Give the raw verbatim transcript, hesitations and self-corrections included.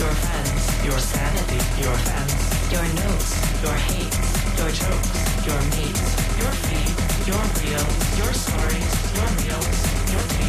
your friends, your sanity, your fans, your notes, your hates, your jokes, your mates, your feed, your reels, your stories,